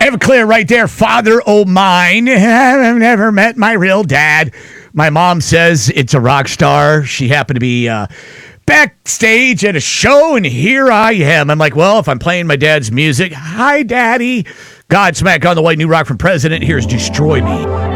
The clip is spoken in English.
have a clear right there. Father o' mine. I've never met my real dad. My mom says it's a rock star. She happened to be backstage at a show, and here I am. I'm like, well, if I'm playing my dad's music, hi, Daddy. Godsmack on the way. New rock from President. Here's Destroy Me.